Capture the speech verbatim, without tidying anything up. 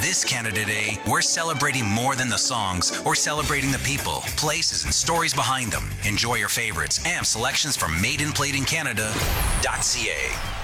This Canada Day, we're celebrating more than the songs. We're celebrating the people, places, and stories behind them. Enjoy your favorites and selections from made and played in Canada dot c a.